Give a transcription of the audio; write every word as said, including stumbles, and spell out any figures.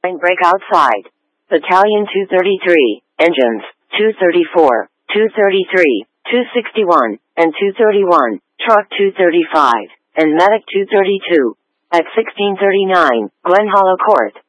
and break outside. Battalion two thirty-three, engines, two thirty-four, two thirty-three, two sixty-one, and two thirty-one, truck two thirty-five, and medic two thirty-two. At sixteen thirty-nine, Glen Hollow Court.